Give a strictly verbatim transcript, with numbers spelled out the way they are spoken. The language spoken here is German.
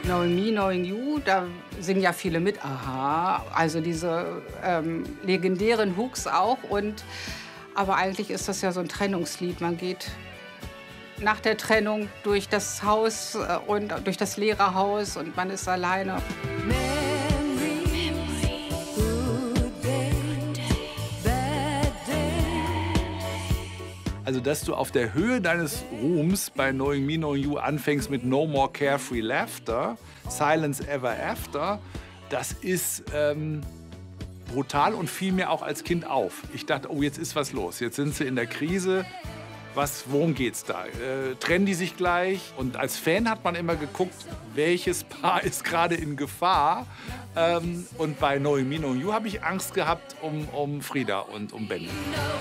Knowing Me, Knowing You, da singen ja viele mit, aha, also diese ähm, legendären Hooks auch. Und, aber eigentlich ist das ja so ein Trennungslied. Man geht nach der Trennung durch das Haus äh, und durch das leere Haus und man ist alleine. Also, dass du auf der Höhe deines Ruhms bei Knowing Me, Knowing You anfängst mit No More Carefree Laughter, Silence Ever After, das ist ähm, brutal und fiel mir auch als Kind auf. Ich dachte, oh, jetzt ist was los. Jetzt sind sie in der Krise. Was, worum geht's da? Äh, trennen die sich gleich? Und als Fan hat man immer geguckt, welches Paar ist gerade in Gefahr. Ähm, und bei Knowing Me, Knowing You habe ich Angst gehabt um, um Frieda und um Benny.